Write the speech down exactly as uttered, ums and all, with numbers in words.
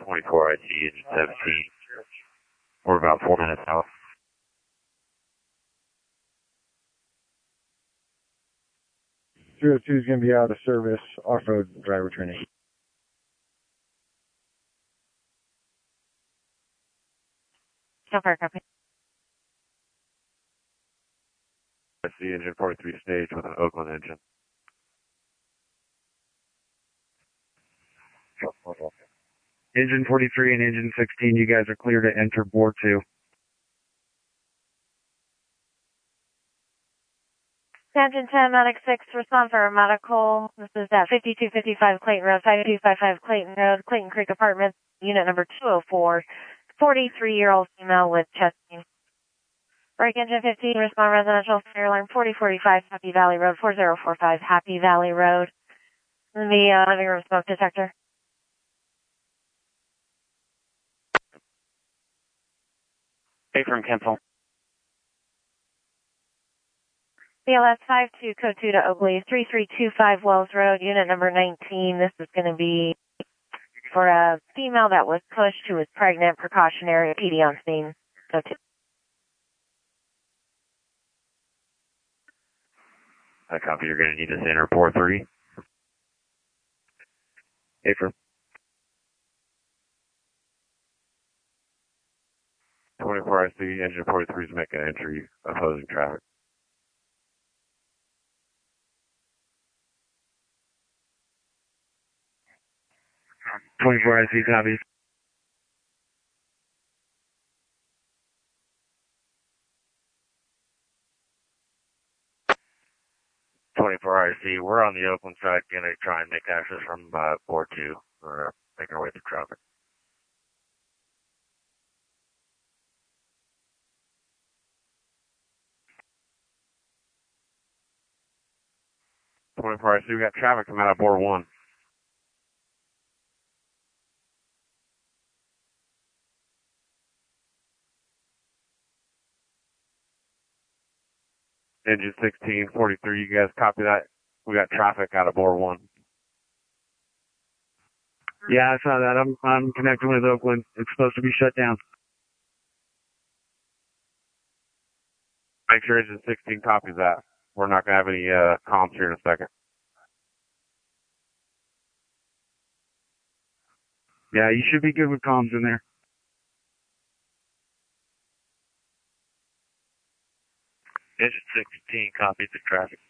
twenty-four I C, engine seventeen. We're about four minutes out. three oh two is going to be out of service, off-road driver training. So far, copy. I see engine forty-three stage with an Oakland engine. Engine forty-three and engine sixteen, you guys are clear to enter bore two. Engine ten, Medic six, respond for a medical. This is at fifty-two fifty-five Clayton Road, five two five five Clayton Road, Clayton Creek Apartments, unit number two oh four, forty-three-year-old female with chest pain. Break engine fifteen, respond residential fire alarm forty forty-five Happy Valley Road, four oh four five Happy Valley Road. The uh, living room smoke detector. Hey, from Kensal. B L S five two, code two to Oakley, three three two five Wells Road, unit number nineteen. This is going to be for a female that was pushed who was pregnant, precautionary, P D on scene. Code two. I copy, you're going to need to enter bore three. Hey, from twenty-four I C, engine forty-three is making entry, opposing traffic. twenty-four I C copies. twenty-four I C, we're on the Oakland side, going to try and make access from uh, bore two. We're uh, making our way through traffic. twenty-four I C, we got traffic coming out of bore one. Engine sixteen forty-three, you guys copy that? We got traffic out of bore one. Yeah, I saw that. I'm I'm connecting with Oakland. It's supposed to be shut down. Make sure engine sixteen copies that. We're not going to have any uh, comms here in a second. Yeah, you should be good with comms in there. Engine sixteen copies the traffic.